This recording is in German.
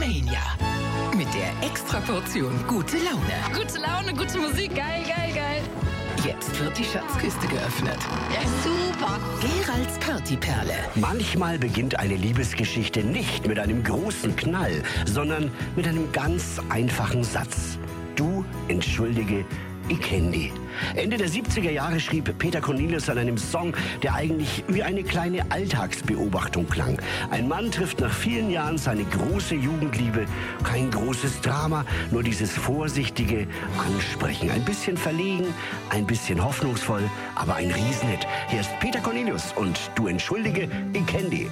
Albania. Mit der Extraportion gute Laune. Gute Laune, gute Musik, geil, geil, geil. Jetzt wird die Schatzkiste geöffnet. Ja, super. Geralds Partyperle. Manchmal beginnt eine Liebesgeschichte nicht mit einem großen Knall, sondern mit einem ganz einfachen Satz. Du, entschuldige, ich kenn die. Ende der 70er Jahre schrieb Peter Cornelius an einem Song, der eigentlich wie eine kleine Alltagsbeobachtung klang. Ein Mann trifft nach vielen Jahren seine große Jugendliebe. Kein großes Drama, nur dieses vorsichtige Ansprechen. Ein bisschen verlegen, ein bisschen hoffnungsvoll, aber ein Riesenhit. Hier ist Peter Cornelius und du, entschuldige, ich kenn die.